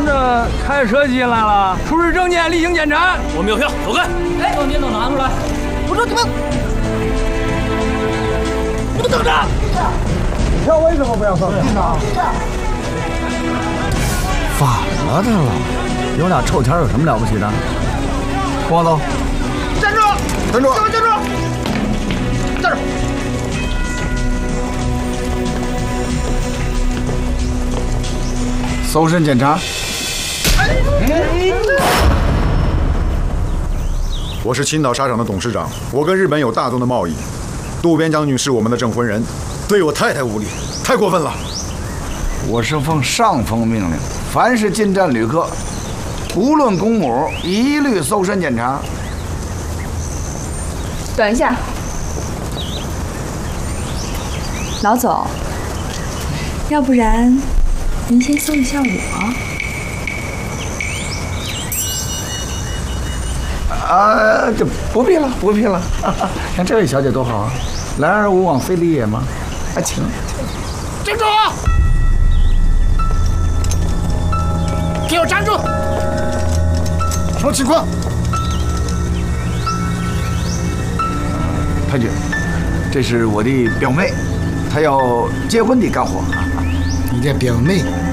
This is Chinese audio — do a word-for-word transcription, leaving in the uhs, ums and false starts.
们这开车进来了，出示证件，例行检查。 我们有票，走开！ 哎，证件都拿出来。 我说你们， 你们等着！ 票为什么不要放？ 反了他了！有俩臭钱有什么了不起的？跟我走。 站住！ 站住！ 站住！站住！站住！ 搜身检查。 我是青岛沙场的董事长，我跟日本有大宗的贸易。渡边将军是我们的证婚人，对我太太无礼，太过分了。 我是奉上峰命令，凡是进站旅客，无论公母，一律搜身检查。 等一下，老总，要不然您先搜一下我。 啊，这不必了，不必了。看这位小姐多好啊，来而无往非礼也嘛。啊，请。 站住！给我站住！ 什么情况？ 太君，这是我的表妹，她要结婚的干活。 你的表妹